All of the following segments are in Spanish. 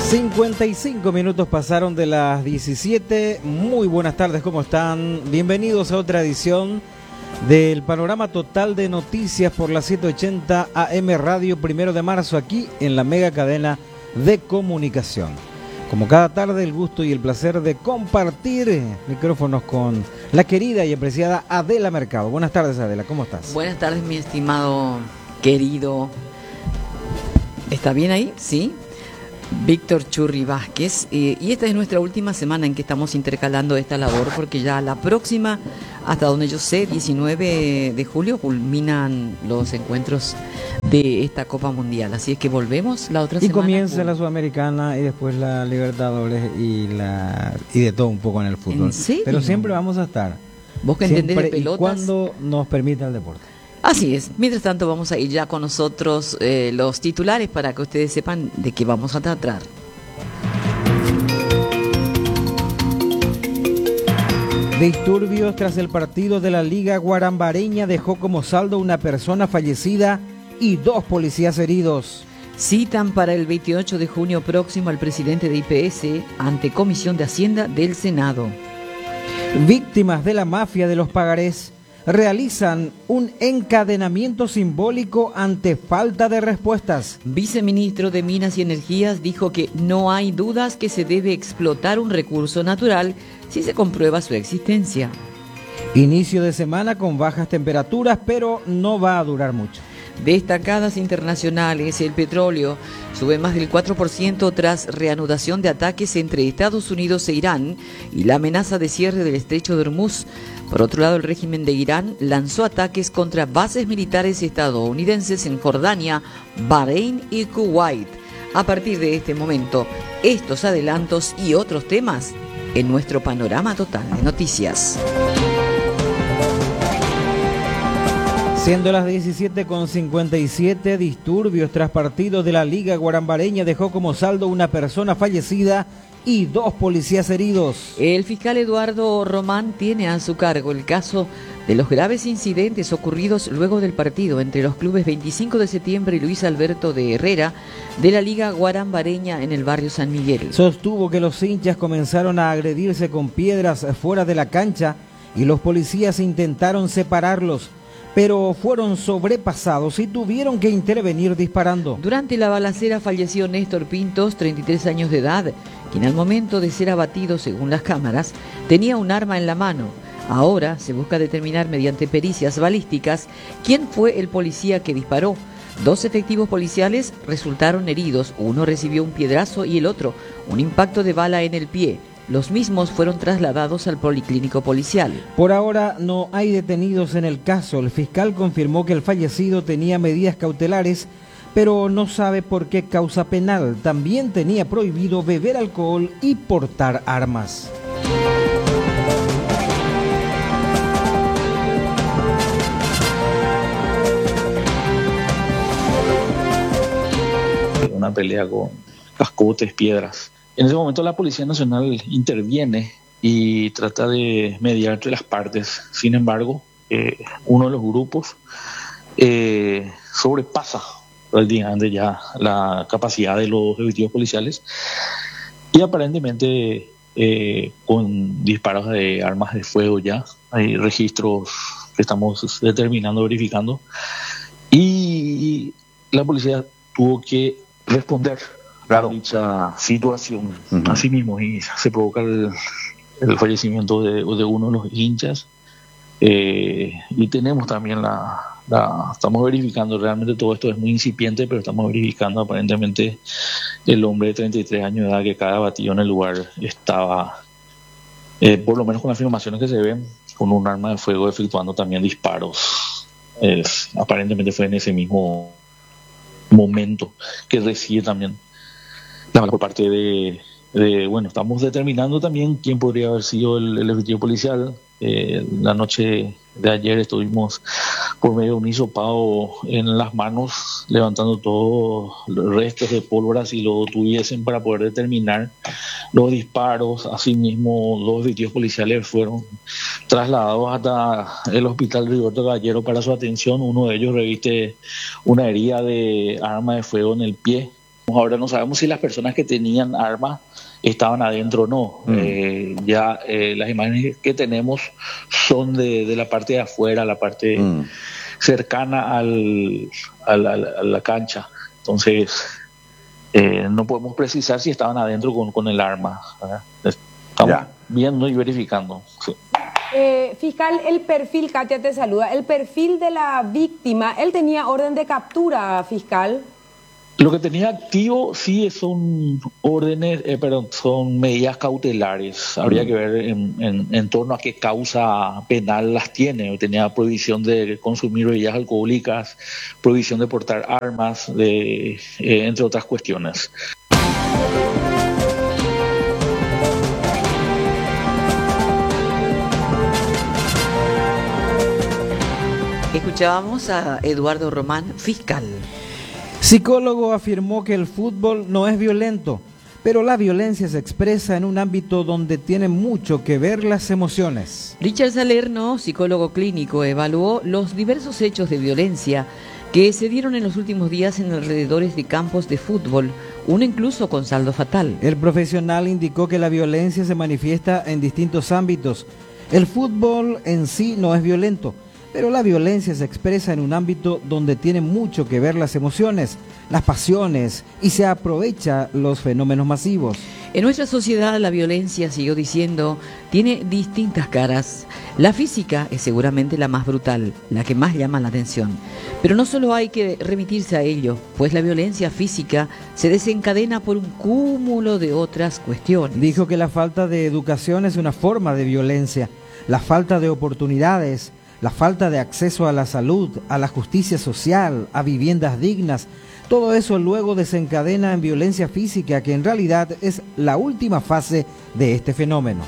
55 minutos pasaron de las 17. Muy buenas tardes, ¿cómo están? Bienvenidos a otra edición del panorama total de noticias por la 780 AM Radio 1 de marzo, aquí en la mega cadena de comunicación. Como cada tarde, el gusto y el placer de compartir micrófonos con la querida y apreciada Adela Mercado. Buenas tardes, Adela, ¿cómo estás? Buenas tardes, mi estimado, querido. ¿Está bien ahí? Sí. Víctor Churri Vázquez, y esta es nuestra última semana en que estamos intercalando esta labor, porque ya la próxima, hasta donde yo sé, 19 de julio culminan los encuentros de esta Copa Mundial, así es que volvemos la otra semana. Y comienza la Sudamericana y después la Libertadores y de todo un poco en el fútbol. ¿En serio? Pero siempre vamos a estar. ¿Vos que entendés de pelotas? Y cuando nos permita el deporte. Así es. Mientras tanto vamos a ir ya con nosotros los titulares para que ustedes sepan de qué vamos a tratar. Disturbios tras el partido de la Liga Guarambareña dejó como saldo una persona fallecida y 2 policías heridos. Citan para el 28 de junio próximo al presidente de IPS ante Comisión de Hacienda del Senado. Víctimas de la mafia de los pagarés realizan un encadenamiento simbólico ante falta de respuestas. Viceministro de Minas y Energías dijo que no hay dudas que se debe explotar un recurso natural si se comprueba su existencia. Inicio de semana con bajas temperaturas, pero no va a durar mucho. Destacadas internacionales, el petróleo sube más del 4% tras reanudación de ataques entre Estados Unidos e Irán y la amenaza de cierre del estrecho de Hormuz. Por otro lado, el régimen de Irán lanzó ataques contra bases militares estadounidenses en Jordania, Bahrein y Kuwait. A partir de este momento, estos adelantos y otros temas en nuestro panorama total de noticias. Siendo las 17:57, disturbios tras partido de la Liga Guarambareña dejó como saldo una persona fallecida y 2 policías heridos. El fiscal Eduardo Román tiene a su cargo el caso de los graves incidentes ocurridos luego del partido entre los clubes 25 de septiembre y Luis Alberto de Herrera de la Liga Guarambareña en el barrio San Miguel. Sostuvo que los hinchas comenzaron a agredirse con piedras fuera de la cancha y los policías intentaron separarlos, pero fueron sobrepasados y tuvieron que intervenir disparando. Durante la balacera falleció Néstor Pintos, 33 años de edad, quien al momento de ser abatido, según las cámaras, tenía un arma en la mano. Ahora se busca determinar mediante pericias balísticas quién fue el policía que disparó. 2 efectivos policiales resultaron heridos, uno recibió un piedrazo y el otro un impacto de bala en el pie. Los mismos fueron trasladados al policlínico policial. Por ahora no hay detenidos en el caso. El fiscal confirmó que el fallecido tenía medidas cautelares, pero no sabe por qué causa penal. También tenía prohibido beber alcohol y portar armas. Una pelea con cascotes, piedras. En ese momento la Policía Nacional interviene y trata de mediar entre las partes. Sin embargo, uno de los grupos sobrepasa prácticamente ya la capacidad de los efectivos policiales y aparentemente con disparos de armas de fuego ya. Hay registros que estamos determinando, verificando, y la policía tuvo que responder a dicha situación. Así mismo, y se provoca el fallecimiento de uno de los hinchas, y tenemos también estamos verificando, realmente todo esto es muy incipiente, pero estamos verificando aparentemente el hombre de 33 años de edad que cae abatido en el lugar estaba, por lo menos con las afirmaciones que se ven, con un arma de fuego efectuando también disparos. Aparentemente fue en ese mismo momento que recibe también la bala por parte de bueno, estamos determinando también quién podría haber sido el efectivo policial. La noche de ayer estuvimos por medio de un hisopado en las manos levantando todos los restos de pólvora si lo tuviesen para poder determinar los disparos. Asimismo, los efectivos policiales fueron trasladados hasta el hospital Rigoberto Caballero para su atención. Uno de ellos reviste una herida de arma de fuego en el pie. Ahora no sabemos si las personas que tenían armas estaban adentro o no. Las imágenes que tenemos son de la parte de afuera, la parte cercana a la cancha. Entonces, no podemos precisar si estaban adentro con el arma. Estamos viendo y verificando. Sí. Fiscal, el perfil, Katia te saluda, el perfil de la víctima, ¿él tenía orden de captura, fiscal? Lo que tenía activo sí son órdenes, son medidas cautelares. Habría que ver en torno a qué causa penal las tiene. Tenía prohibición de consumir bebidas alcohólicas, prohibición de portar armas, entre otras cuestiones. Escuchábamos a Eduardo Román, fiscal. Psicólogo afirmó que el fútbol no es violento, pero la violencia se expresa en un ámbito donde tienen mucho que ver las emociones. Richard Salerno, psicólogo clínico, evaluó los diversos hechos de violencia que se dieron en los últimos días en alrededores de campos de fútbol, uno incluso con saldo fatal. El profesional indicó que la violencia se manifiesta en distintos ámbitos. El fútbol en sí no es violento, pero la violencia se expresa en un ámbito donde tienen mucho que ver las emociones, las pasiones y se aprovecha los fenómenos masivos. En nuestra sociedad la violencia, siguió diciendo, tiene distintas caras. La física es seguramente la más brutal, la que más llama la atención. Pero no solo hay que remitirse a ello, pues la violencia física se desencadena por un cúmulo de otras cuestiones. Dijo que la falta de educación es una forma de violencia, la falta de oportunidades, la falta de acceso a la salud, a la justicia social, a viviendas dignas, todo eso luego desencadena en violencia física, que en realidad es la última fase de este fenómeno.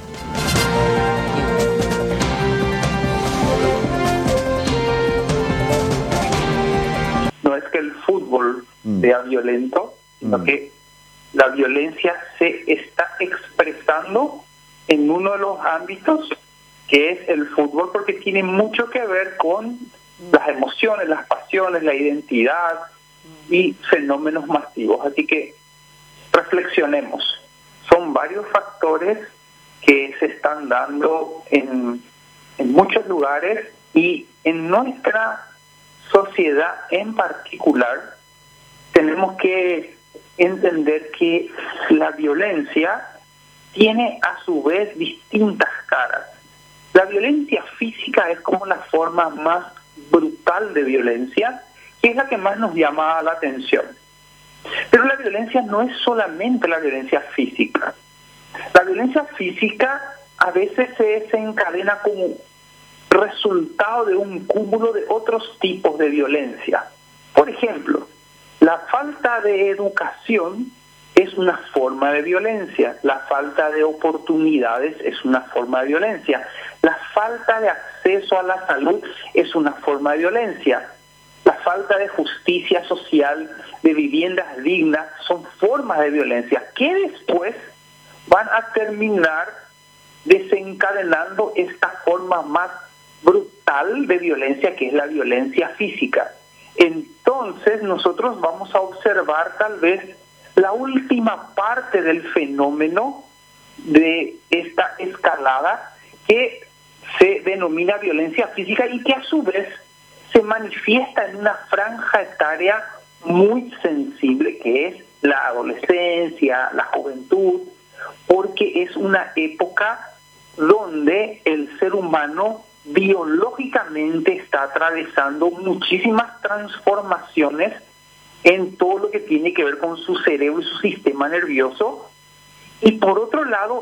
No es que el fútbol sea violento, sino que la violencia se está expresando en uno de los ámbitos que es el fútbol, porque tiene mucho que ver con las emociones, las pasiones, la identidad y fenómenos masivos. Así que reflexionemos. Son varios factores que se están dando en muchos lugares, y en nuestra sociedad en particular tenemos que entender que la violencia tiene a su vez distintas caras. La violencia física es como la forma más brutal de violencia, que es la que más nos llama la atención. Pero la violencia no es solamente la violencia física. La violencia física a veces se desencadena como resultado de un cúmulo de otros tipos de violencia. Por ejemplo, la falta de educación es una forma de violencia, la falta de oportunidades es una forma de violencia, la falta de acceso a la salud es una forma de violencia, la falta de justicia social, de viviendas dignas, son formas de violencia que después van a terminar desencadenando esta forma más brutal de violencia, que es la violencia física. Entonces nosotros vamos a observar tal vez la última parte del fenómeno de esta escalada, que se denomina violencia física y que a su vez se manifiesta en una franja etaria muy sensible, que es la adolescencia, la juventud, porque es una época donde el ser humano biológicamente está atravesando muchísimas transformaciones en todo lo que tiene que ver con su cerebro y su sistema nervioso, y por otro lado,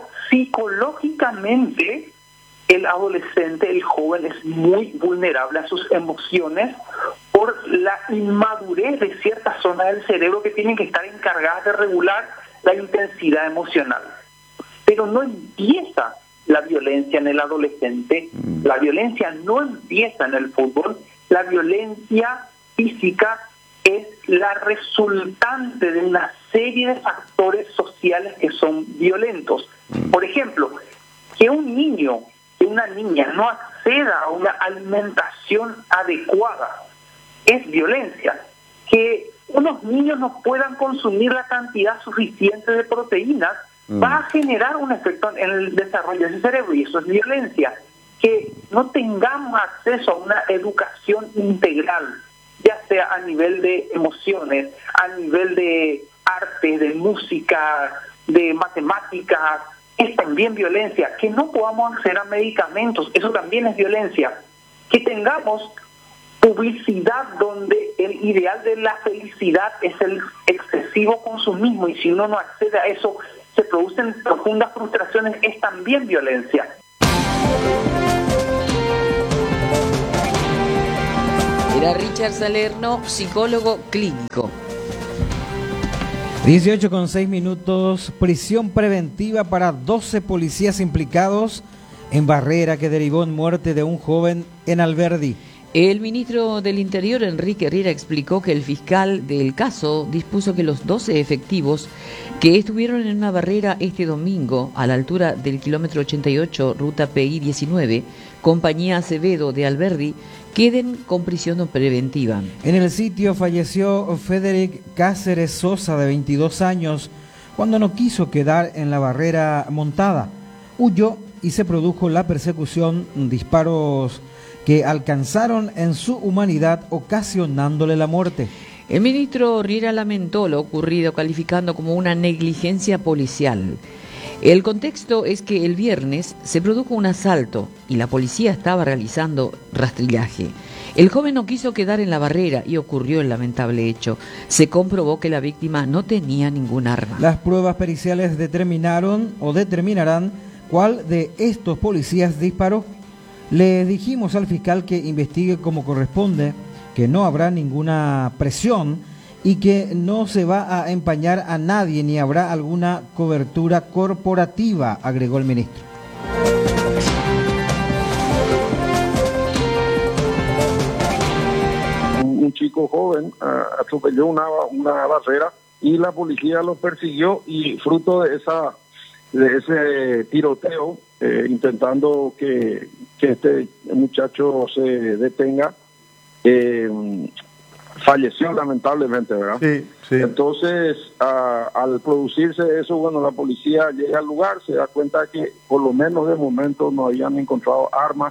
psicológicamente el adolescente, el joven, es muy vulnerable a sus emociones por la inmadurez de ciertas zonas del cerebro que tienen que estar encargadas de regular la intensidad emocional. Pero no empieza la violencia en el adolescente, la violencia no empieza en el fútbol, la violencia física es la resultante de una serie de factores sociales que son violentos. Por ejemplo, que un niño, que una niña no acceda a una alimentación adecuada es violencia. Que unos niños no puedan consumir la cantidad suficiente de proteínas, va a generar un efecto en el desarrollo de ese cerebro, y eso es violencia. Que no tengamos acceso a una educación integral, ya sea a nivel de emociones, a nivel de arte, de música, de matemáticas, es también violencia. Que no podamos acceder a medicamentos, eso también es violencia. Que tengamos publicidad donde el ideal de la felicidad es el excesivo consumismo, y si uno no accede a eso, se producen profundas frustraciones, es también violencia. Era Richard Salerno, psicólogo clínico. 18:06, prisión preventiva para 12 policías implicados en barrera que derivó en muerte de un joven en Alberdi. El ministro del Interior, Enrique Herrera, explicó que el fiscal del caso dispuso que los 12 efectivos que estuvieron en una barrera este domingo a la altura del kilómetro 88, ruta PI 19, compañía Acevedo de Alberdi, queden con prisión preventiva. En el sitio falleció Federic Cáceres Sosa, de 22 años, cuando no quiso quedar en la barrera montada. Huyó y se produjo la persecución, disparos que alcanzaron en su humanidad, ocasionándole la muerte. El ministro Riera lamentó lo ocurrido, calificando como una negligencia policial. El contexto es que el viernes se produjo un asalto y la policía estaba realizando rastrillaje. El joven no quiso quedar en la barrera y ocurrió el lamentable hecho. Se comprobó que la víctima no tenía ningún arma. Las pruebas periciales determinarán cuál de estos policías disparó. Le dijimos al fiscal que investigue como corresponde, que no habrá ninguna presión y que no se va a empañar a nadie ni habrá alguna cobertura corporativa, agregó el ministro. Un chico joven atropelló una barrera y la policía lo persiguió, y fruto de ese tiroteo, intentando que este muchacho se detenga, falleció lamentablemente, ¿verdad? Sí. Entonces, al producirse eso, bueno, la policía llega al lugar, se da cuenta que por lo menos de momento no habían encontrado armas,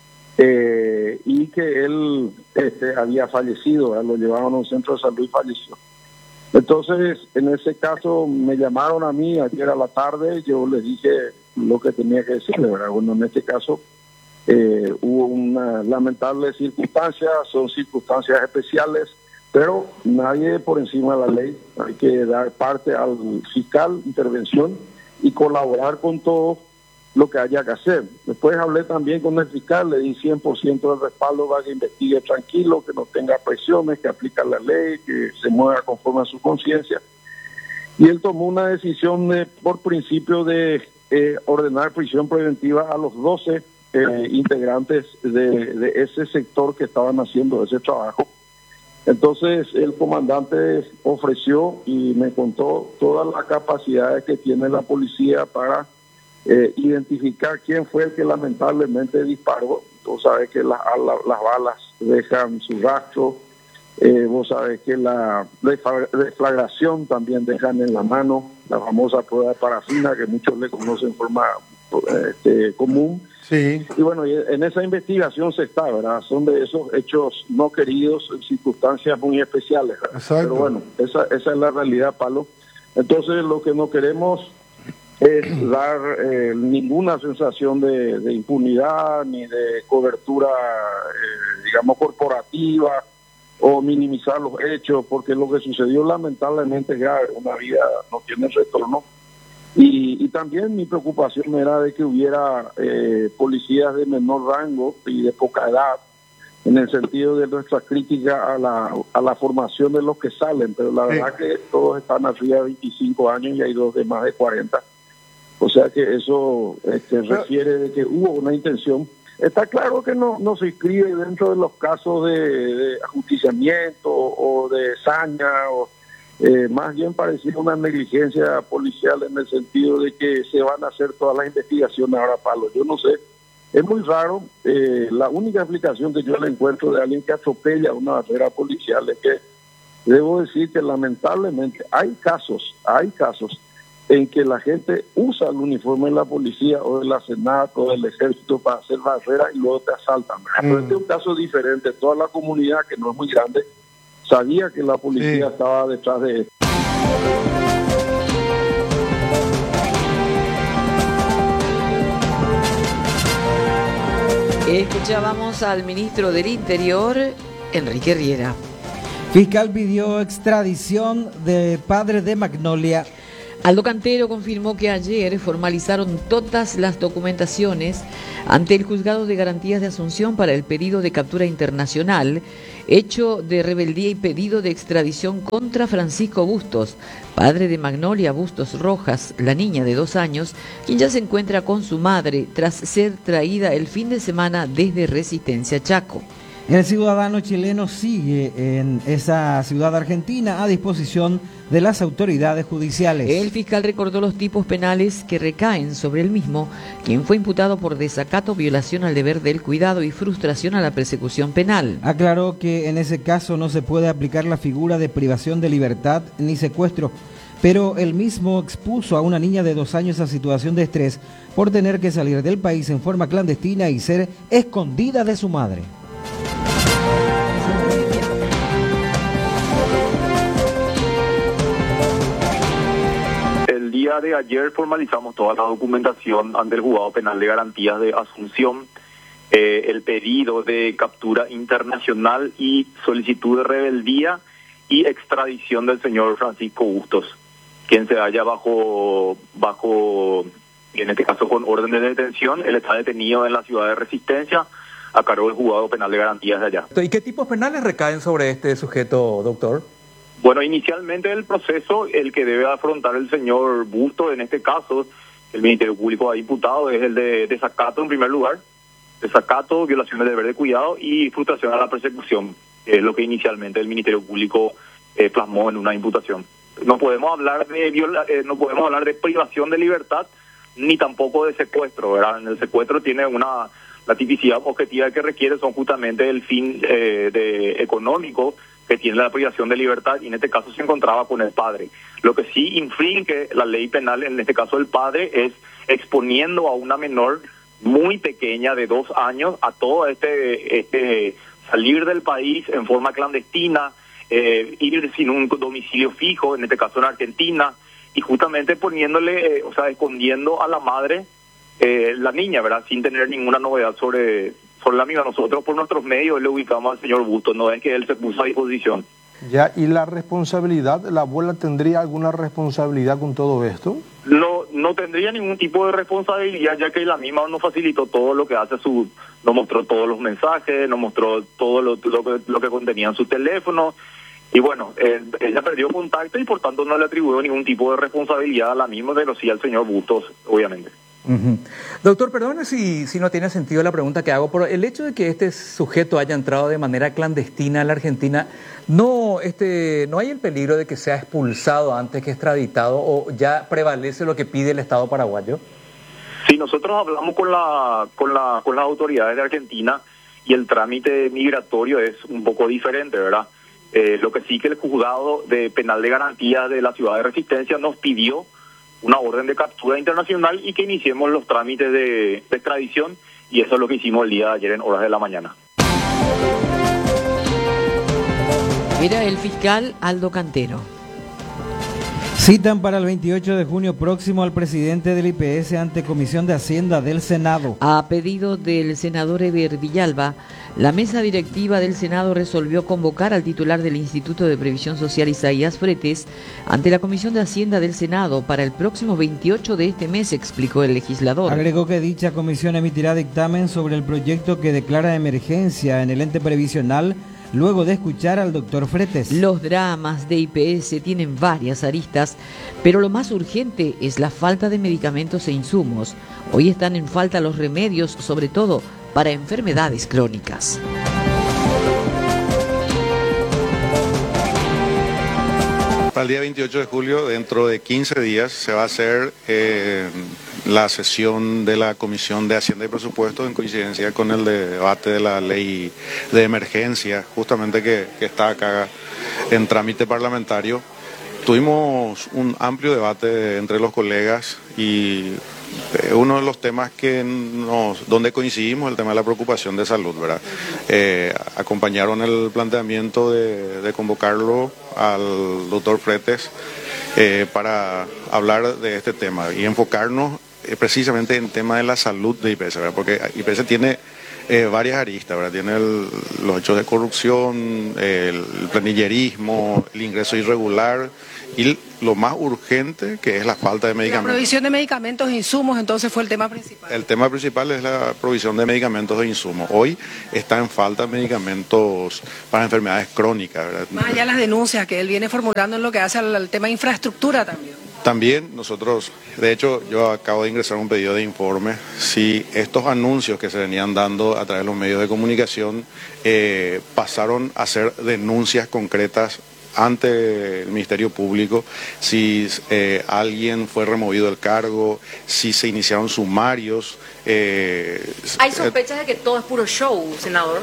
y que él había fallecido, ¿verdad? Lo llevaron a un centro de salud y falleció. Entonces, en ese caso, me llamaron a mí ayer a la tarde, yo les dije lo que tenía que decirle, ¿verdad? Bueno, en este caso hubo una lamentable circunstancia, son circunstancias especiales, pero nadie por encima de la ley. Hay que dar parte al fiscal, intervención, y colaborar con todo lo que haya que hacer. Después hablé también con el fiscal, le di 100% del respaldo para que investigue tranquilo, que no tenga presiones, que aplique la ley, que se mueva conforme a su conciencia. Y él tomó una decisión por principio de ordenar prisión preventiva a los 12 integrantes de ese sector que estaban haciendo ese trabajo. Entonces el comandante ofreció y me contó todas las capacidades que tiene la policía para identificar quién fue el que lamentablemente disparó. Vos sabés que las balas dejan su rastro, vos sabés que la deflagración también dejan en la mano, la famosa prueba de parafina que muchos le conocen en forma común. Sí. Y bueno, en esa investigación se está, ¿verdad? Son de esos hechos no queridos, en circunstancias muy especiales, ¿verdad? Exacto. Pero bueno, esa es la realidad, Pablo. Entonces, lo que no queremos es dar ninguna sensación de impunidad ni de cobertura, digamos, corporativa, o minimizar los hechos, porque lo que sucedió lamentablemente es grave, una vida no tiene retorno. Y también mi preocupación era de que hubiera policías de menor rango y de poca edad, en el sentido de nuestra crítica a la formación de los que salen, pero la verdad que todos están arriba de 25 años y hay dos de más de 40. O sea que eso refiere de que hubo una intención. Está claro que no se inscribe dentro de los casos de ajusticiamiento o de saña, o más bien parecía una negligencia policial, en el sentido de que se van a hacer todas las investigaciones ahora, Pablo. Yo no sé, es muy raro. La única explicación que yo le encuentro de alguien que atropella una barrera policial es que debo decir que lamentablemente hay casos en que la gente usa el uniforme de la policía o de la SENAC o del ejército para hacer barrera y luego te asaltan. Pero este es un caso diferente. Toda la comunidad, que no es muy grande, sabía que la policía estaba detrás de esto. Escuchábamos al ministro del Interior, Enrique Riera. Fiscal pidió extradición de padre de Magnolia. Aldo Cantero confirmó que ayer formalizaron todas las documentaciones ante el Juzgado de Garantías de Asunción para el pedido de captura internacional, hecho de rebeldía y pedido de extradición contra Francisco Bustos, padre de Magnolia Bustos Rojas, la niña de 2 años, quien ya se encuentra con su madre tras ser traída el fin de semana desde Resistencia Chaco. El ciudadano chileno sigue en esa ciudad argentina a disposición de las autoridades judiciales. El fiscal recordó los tipos penales que recaen sobre el mismo, quien fue imputado por desacato, violación al deber del cuidado y frustración a la persecución penal. Aclaró que en ese caso no se puede aplicar la figura de privación de libertad ni secuestro, pero él mismo expuso a una niña de 2 años a situación de estrés por tener que salir del país en forma clandestina y ser escondida de su madre. El día de ayer formalizamos toda la documentación ante el Juzgado Penal de Garantías de Asunción, el pedido de captura internacional y solicitud de rebeldía y extradición del señor Francisco Bustos, quien se halla bajo, en este caso con orden de detención. Él está detenido en la ciudad de Resistencia a cargo del Juzgado Penal de Garantías de allá. ¿Y qué tipos penales recaen sobre este sujeto, doctor? Bueno, inicialmente el proceso, el que debe afrontar el señor Bustos, en este caso, el Ministerio Público ha imputado, es el de desacato en primer lugar, desacato, violación del deber de cuidado y frustración a la persecución, es lo que inicialmente el Ministerio Público plasmó en una imputación. No podemos hablar de privación de libertad ni tampoco de secuestro, ¿verdad? En el secuestro tiene la tipicidad objetiva que requiere son justamente el fin económico que tiene la privación de libertad, y en este caso se encontraba con el padre. Lo que sí infringe la ley penal, en este caso el padre, es exponiendo a una menor muy pequeña de 2 años a todo este salir del país en forma clandestina, ir sin un domicilio fijo, en este caso en Argentina, y justamente poniéndole, escondiendo a la madre la niña, ¿verdad? Sin tener ninguna novedad sobre la misma. Nosotros por nuestros medios le ubicamos al señor Bustos, no es que él se puso a disposición. Ya, ¿y la responsabilidad, la abuela tendría alguna responsabilidad con todo esto? No tendría ningún tipo de responsabilidad, ya que la misma nos facilitó todo lo que hace nos mostró todos los mensajes, nos mostró todo lo que contenía en su teléfono, y bueno, ella perdió contacto y por tanto no le atribuyó ningún tipo de responsabilidad a la misma, pero sí al señor Bustos, obviamente. Doctor, perdone si no tiene sentido la pregunta que hago, pero el hecho de que este sujeto haya entrado de manera clandestina a la Argentina, ¿no hay el peligro de que sea expulsado antes que extraditado, o ya prevalece lo que pide el Estado paraguayo? Sí, nosotros hablamos con las autoridades de Argentina y el trámite migratorio es un poco diferente, ¿verdad? Lo que sí que el Juzgado de Penal de Garantía de la ciudad de Resistencia nos pidió una orden de captura internacional y que iniciemos los trámites de extradición, y eso es lo que hicimos el día de ayer en horas de la mañana. Era el fiscal Aldo Cantero. Citan para el 28 de junio próximo al presidente del IPS ante Comisión de Hacienda del Senado. A pedido del senador Eber Villalba, la mesa directiva del Senado resolvió convocar al titular del Instituto de Previsión Social, Isaías Fretes, ante la Comisión de Hacienda del Senado para el próximo 28 de este mes, explicó el legislador. Agregó que dicha comisión emitirá dictamen sobre el proyecto que declara emergencia en el ente previsional, luego de escuchar al doctor Fretes. Los dramas de IPS tienen varias aristas, pero lo más urgente es la falta de medicamentos e insumos. Hoy están en falta los remedios, sobre todo para enfermedades crónicas. Para el día 28 de julio, dentro de 15 días, se va a hacer la sesión de la Comisión de Hacienda y Presupuestos en coincidencia con el debate de la ley de emergencia, justamente que está acá en trámite parlamentario. Tuvimos un amplio debate entre los colegas y uno de los temas donde coincidimos, el tema de la preocupación de salud, ¿verdad? Acompañaron el planteamiento de convocarlo al doctor Fretes para hablar de este tema y enfocarnos precisamente en el tema de la salud de IPS, ¿verdad? Porque IPS tiene varias aristas, ¿verdad? Tiene los hechos de corrupción, el planillerismo, el ingreso irregular y lo más urgente, que es la falta de medicamentos. La provisión de medicamentos e insumos, entonces, fue el tema principal. El tema principal es la provisión de medicamentos e insumos. Hoy está en falta medicamentos para enfermedades crónicas, ¿verdad? Más allá de las denuncias que él viene formulando en lo que hace al tema de infraestructura también. También nosotros, de hecho, yo acabo de ingresar un pedido de informe. Si estos anuncios que se venían dando a través de los medios de comunicación pasaron a ser denuncias concretas ante el Ministerio Público, si alguien fue removido del cargo, si se iniciaron sumarios. ¿Hay sospechas de que todo es puro show, senador?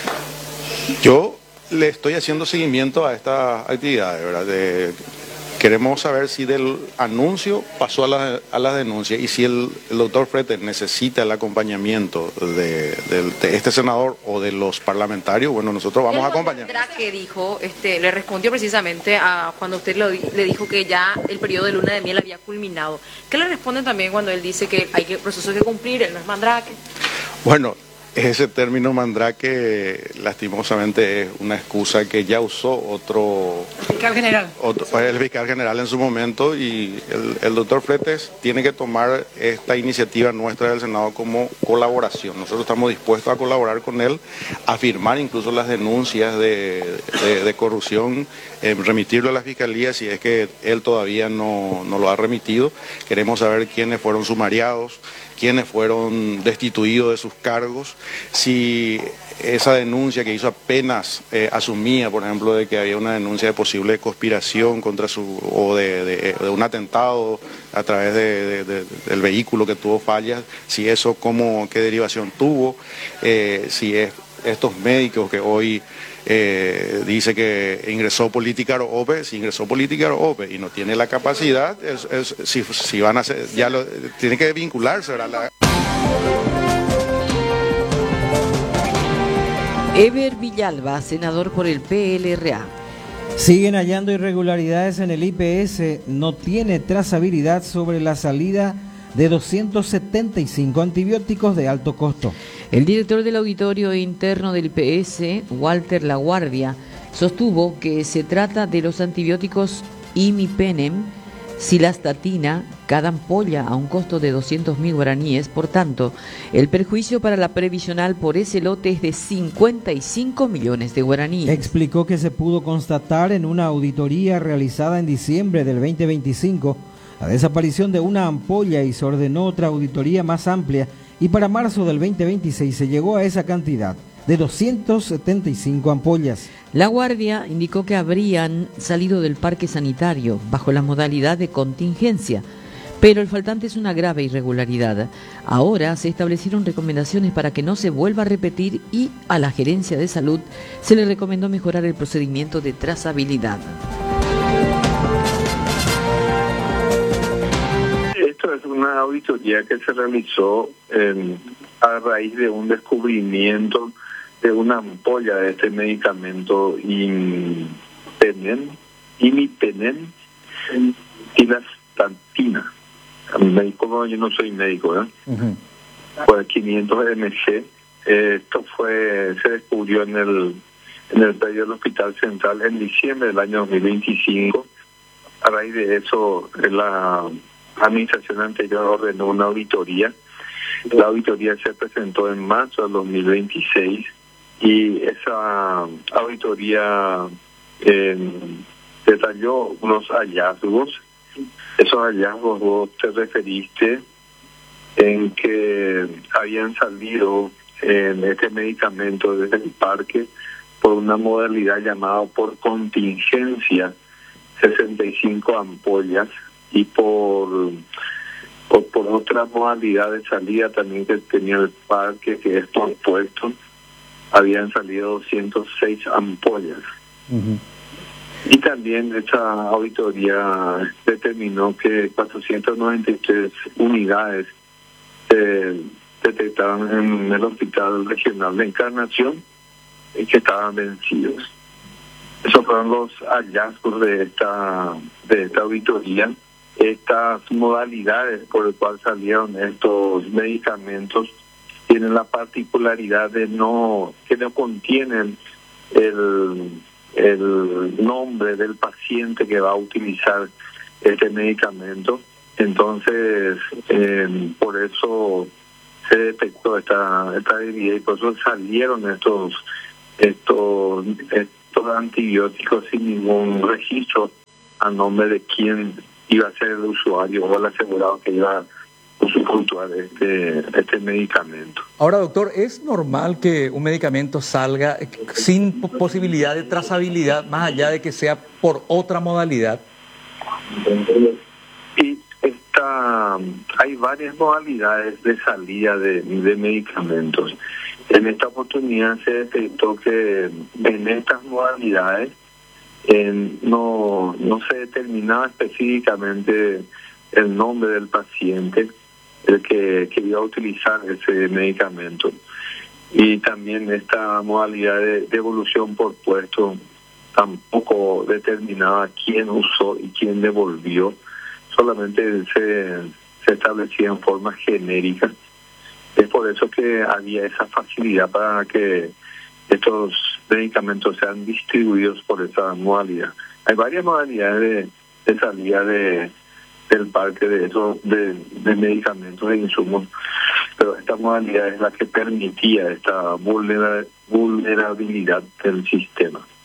Yo le estoy haciendo seguimiento a estas actividades, ¿verdad? Queremos saber si del anuncio pasó a la denuncia y si el doctor Fretes necesita el acompañamiento de este senador o de los parlamentarios. Bueno, nosotros vamos a acompañar. Que dijo, le respondió precisamente a cuando usted le dijo que ya el periodo de luna de miel había culminado. ¿Qué le responde también cuando él dice que hay procesos que cumplir, él no es mandrake? Bueno, ese término mandrake lastimosamente es una excusa que ya usó el fiscal general. El fiscal general en su momento, y el doctor Fretes tiene que tomar esta iniciativa nuestra del Senado como colaboración. Nosotros estamos dispuestos a colaborar con él, a firmar incluso las denuncias de corrupción, remitirlo a la Fiscalía si es que él todavía no lo ha remitido. Queremos saber quiénes fueron sumariados, quiénes fueron destituidos de sus cargos, si esa denuncia que hizo apenas asumía, por ejemplo, de que había una denuncia de posible conspiración contra o de un atentado a través del vehículo que tuvo fallas, si eso qué derivación tuvo, si estos médicos que hoy dice que ingresó Políticaro OPE, si ingresó Políticaro OPE y no tiene la capacidad, si van a hacer, tiene que vincularse, ¿verdad? Eber Villalba, senador por el PLRA. Siguen hallando irregularidades en el IPS, no tiene trazabilidad sobre la salida de 275 antibióticos de alto costo. El director del auditorio interno del IPS, Walter Laguardia, sostuvo que se trata de los antibióticos imipenem, cilastatina, cada ampolla a un costo de 200.000 guaraníes. Por tanto, el perjuicio para la previsional por ese lote es de 55 millones de guaraníes. Explicó que se pudo constatar en una auditoría realizada en diciembre del 2025 la desaparición de una ampolla y se ordenó otra auditoría más amplia, y para marzo del 2026 se llegó a esa cantidad de 275 ampollas. La Guardia indicó que habrían salido del parque sanitario bajo la modalidad de contingencia, pero el faltante es una grave irregularidad. Ahora se establecieron recomendaciones para que no se vuelva a repetir y a la Gerencia de Salud se le recomendó mejorar el procedimiento de trazabilidad. Esto es una auditoría que se realizó a raíz de un descubrimiento de una ampolla de este medicamento imipenem cilastatina. Médico, yo no soy médico, ¿eh? Pues 500 mg. Esto se descubrió en el predio del Hospital Central en diciembre del año 2025. A raíz de eso, la administración anterior ordenó una auditoría. La auditoría se presentó en marzo del 2026 y esa auditoría detalló unos hallazgos. Esos hallazgos vos te referiste en que habían salido en este medicamento desde el parque por una modalidad llamada por contingencia 65 ampollas y por otra modalidad de salida también que tenía el parque, que es por puesto, habían salido 206 ampollas. Y también esta auditoría determinó que 493 unidades se detectaron en el Hospital Regional de Encarnación que estaban vencidos. Esos fueron los hallazgos de esta auditoría. Estas modalidades por las cuales salieron estos medicamentos tienen la particularidad de que no contienen el nombre del paciente que va a utilizar este medicamento. Entonces, por eso se detectó esta debilidad y por eso salieron estos antibióticos sin ningún registro a nombre de quién iba a ser el usuario o el asegurado que iba a usufructuar este medicamento. Ahora, doctor, ¿es normal que un medicamento salga sin posibilidad de trazabilidad, más allá de que sea por otra modalidad? Y hay varias modalidades de salida de medicamentos. En esta oportunidad se detectó que en estas modalidades no se determinaba específicamente el nombre del paciente el que iba a utilizar ese medicamento. Y también esta modalidad de devolución por puesto tampoco determinaba quién usó y quién devolvió, solamente se establecía en forma genérica. Es por eso que había esa facilidad para que estos medicamentos sean distribuidos por esa modalidad. Hay varias modalidades de salida del parque de medicamentos e insumos, pero esta modalidad es la que permitía esta vulnerabilidad del sistema.